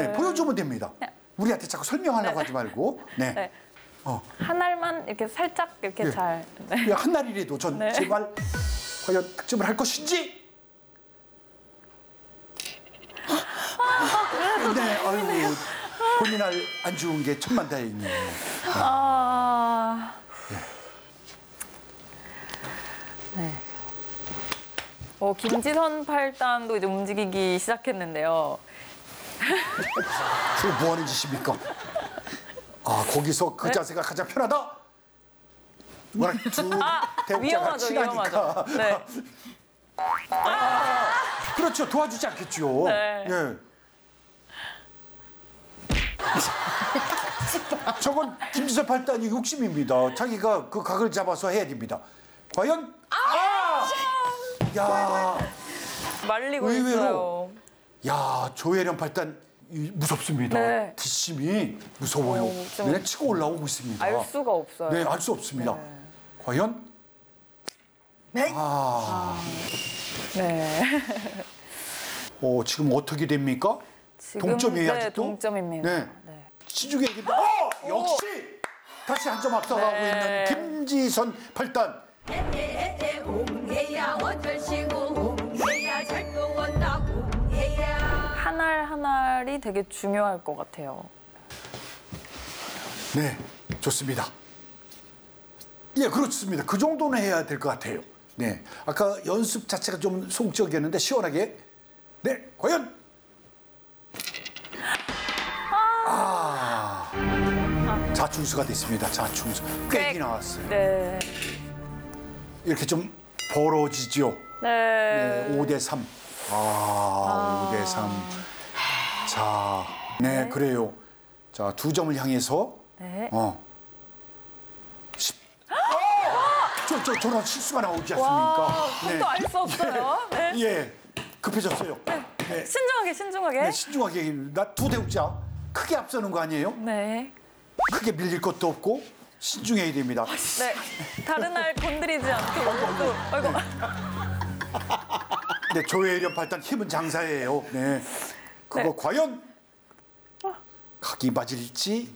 네, 보여주면 됩니다. 네. 우리한테 자꾸 설명하려고 네. 하지 말고. 네. 네. 어. 한 알만 이렇게 살짝 이렇게 예. 잘. 네. 야, 한 날이라도 전 네. 제발 과연 득점을 할 것인지. 네, 아유, 본인 안 죽은 게 천만다행이에요. 아. 네. 김지선 팔단도 이제 움직이기 시작했는데요. 지금 뭐 하는 짓입니까? 아, 거기서 그 네? 자세가 가장 편하다? 워낙 두 대국자가 위험하죠, 친하니까. 위험하죠. 네. 그렇죠. 도와주지 않겠죠. 네. 예. 저건 김지선 팔단이 욕심입니다. 자기가 그 각을 잡아서 해야 됩니다. 과연? 야, 말리고 의외로. 있어요. 야, 조혜련 팔단 무섭습니다. 네. 뒷심이 무서워요. 좀- 네, 치고 올라오고 있습니다. 알 수가 없어요. 네, 알 수 없습니다. 과연? 네. 네. 지금 어떻게 됩니까? 지금, 동점이에요, 네, 아직도? 동점입니다. 네. 네. 신중히 얘기합니다. 역시! 다시 한 점 앞서가고 네. 있는 김지선 팔단. 웅해야 어쩔시고 웅해야 잘도 온다 웅해야 한 알 한 알이 되게 중요할 것 같아요. 네, 좋습니다. 예, 그렇습니다. 그 정도는 해야 될 것 같아요. 네, 아까 연습 자체가 좀 소극적이었는데 시원하게. 네, 과연? 자충수가 됐습니다. 자충수. 꽥이 나왔어요. 네. 이렇게 좀 벌어지죠. 네. 네, 5대3. 5대3. 자, 네, 그래요. 자, 두 점을 향해서. 네. 저런 실수가 나오지 와, 않습니까? 그것도 알 수 없어요. 네. 예, 급해졌어요. 네, 신중하게, 신중하게. 네, 신중하게. 나 두 대국자 크게 앞서는 거 아니에요? 네. 크게 밀릴 것도 없고 신중해야 됩니다. 네. 다른 알 건드리지 않게 이것도. 아이고. 네, 조혜련 팔단 힘은 장사예요. 네, 그거 네. 과연 각이 맞을지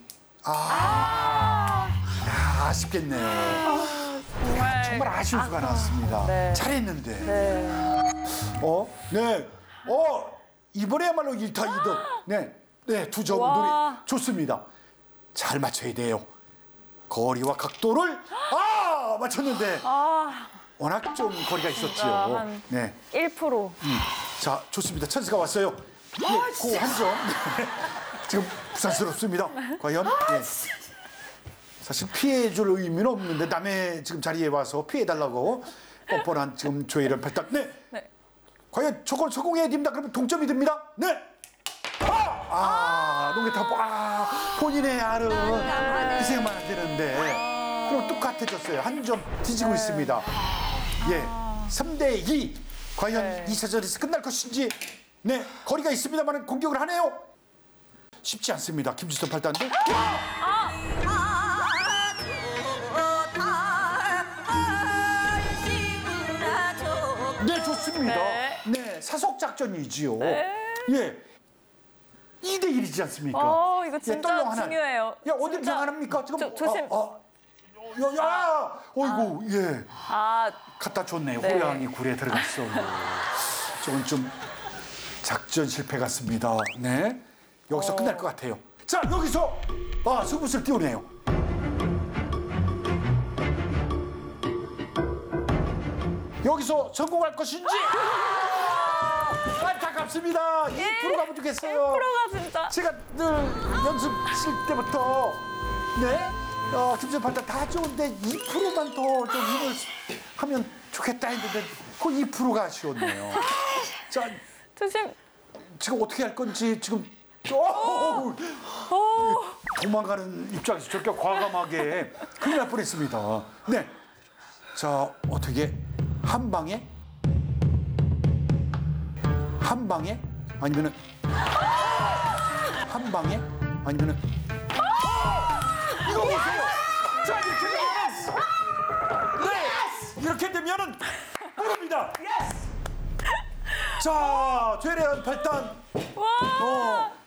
아쉽겠네요. 정말 아쉬운 수가 나왔습니다. 네. 잘했는데. 네. 네. 이번에야말로 1타 2득. 네. 네, 두 점 노래 와. 좋습니다. 잘 맞춰야 돼요. 거리와 각도를 맞췄는데 워낙 좀 거리가 있었죠. 한 네. 1%. 자, 좋습니다. 찬스가 왔어요. 예, 그 한 점. 지금 부산스럽습니다. 과연? 예. 사실 피해줄 의미는 없는데 남의 지금 자리에 와서 피해달라고 뻔뻔한 지금 조혜련 팔단. 네. 네. 과연 저걸 성공해야 됩니다. 그러면 동점이 됩니다. 네. 농개타 본인의 알은 희생만 안 되는데 그럼 똑같아졌어요. 한 점 뒤지고 있습니다. 예, 3대2. 과연 네. 2차전에서 끝날 것인지. 네, 거리가 있습니다만 공격을 하네요. 쉽지 않습니다. 김지선 팔단도. 네, 좋습니다. 네. 네, 사속 작전이지요. 네. 예. 2대1이지 않습니까? 이거 진짜 떨렁 하나. 중요해요. 야, 어딜 진짜. 향하합니까? 지금 조심. 어이구, 예. 아, 갖다 줬네요. 네. 호랑이 굴에 들어갔어. 저건 좀 작전 실패 같습니다. 네. 여기서 끝날 것 같아요. 자, 여기서 승부수를 띄우네요. 여기서 성공할 것인지. 안타깝습니다. 2%가 부족했어요. 1%가 진짜. 제가 늘 연습실 때부터 김지선 팔단 다 좋은데 2%만 더 좀 힘을 하면 좋겠다 했는데 그 2%가 아쉬웠네요. 자, 조심. 지금 어떻게 할 건지 지금 도망가는 입장에서 저렇게 과감하게 큰일 날 뻔했습니다. 네, 자, 어떻게 한 방에 아니면은 한 방에 아니면은 이거 보세요. 자, 이렇게 되면 이렇게 되면은 모릅니다. 자, 조혜련 팔단.